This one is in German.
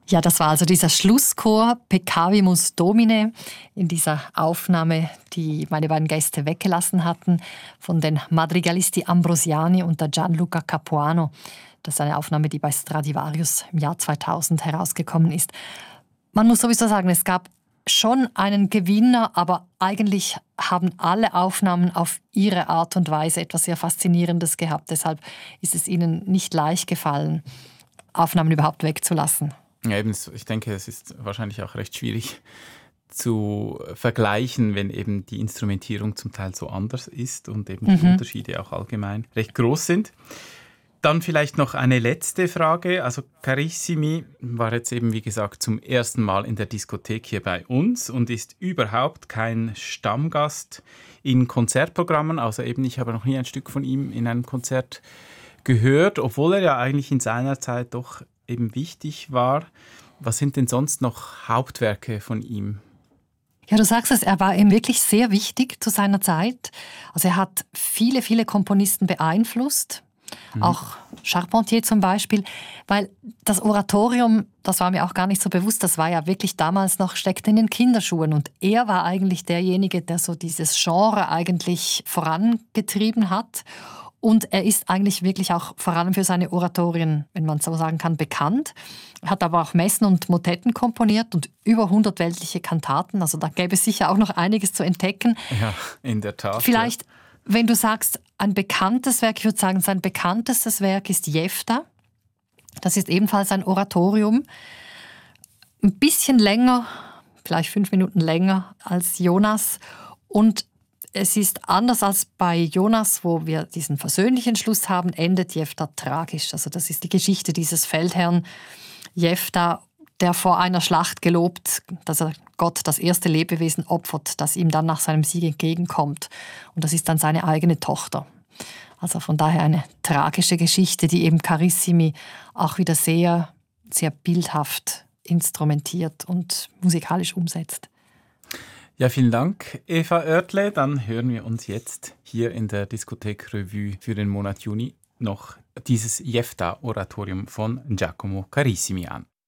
Ja, das war also dieser Schlusschor Peccavimus Domine in dieser Aufnahme, die meine beiden Gäste weggelassen hatten, von den Madrigalisti Ambrosiani und der Gianluca Capuano. Das ist eine Aufnahme, die bei Stradivarius im Jahr 2000 herausgekommen ist. Man muss sowieso sagen, es gab schon einen Gewinner, aber eigentlich haben alle Aufnahmen auf ihre Art und Weise etwas sehr Faszinierendes gehabt. Deshalb ist es ihnen nicht leicht gefallen, Aufnahmen überhaupt wegzulassen. Ja, eben, ich denke, es ist wahrscheinlich auch recht schwierig zu vergleichen, wenn eben die Instrumentierung zum Teil so anders ist und eben die Unterschiede auch allgemein recht groß sind. Dann vielleicht noch eine letzte Frage. Also Carissimi war jetzt eben, wie gesagt, zum ersten Mal in der Diskothek hier bei uns und ist überhaupt kein Stammgast in Konzertprogrammen. Also eben, ich habe noch nie ein Stück von ihm in einem Konzert gehört, obwohl er ja eigentlich in seiner Zeit doch eben wichtig war. Was sind denn sonst noch Hauptwerke von ihm? Ja, du sagst es, er war ihm wirklich sehr wichtig zu seiner Zeit. Also er hat viele, viele Komponisten beeinflusst. Auch Charpentier zum Beispiel, weil das Oratorium, das war mir auch gar nicht so bewusst, das war ja wirklich damals noch, steckte in den Kinderschuhen und er war eigentlich derjenige, der so dieses Genre eigentlich vorangetrieben hat und er ist eigentlich wirklich auch vor allem für seine Oratorien, wenn man so sagen kann, bekannt. Er hat aber auch Messen und Motetten komponiert und über 100 weltliche Kantaten, also da gäbe es sicher auch noch einiges zu entdecken. Ja, in der Tat. Vielleicht, wenn du sagst, ein bekanntes Werk, ich würde sagen, sein bekanntestes Werk ist Jefta. Das ist ebenfalls ein Oratorium. Ein bisschen länger, vielleicht 5 Minuten länger als Jonas. Und es ist anders als bei Jonas, wo wir diesen versöhnlichen Schluss haben, endet Jefta tragisch. Also das ist die Geschichte dieses Feldherrn Jefta, der vor einer Schlacht gelobt, dass er Gott das erste Lebewesen opfert, das ihm dann nach seinem Sieg entgegenkommt. Und das ist dann seine eigene Tochter. Also von daher eine tragische Geschichte, die eben Carissimi auch wieder sehr, sehr bildhaft instrumentiert und musikalisch umsetzt. Ja, vielen Dank, Eva Oertle. Dann hören wir uns jetzt hier in der Diskothek Revue für den Monat Juni noch dieses Jefta-Oratorium von Giacomo Carissimi an.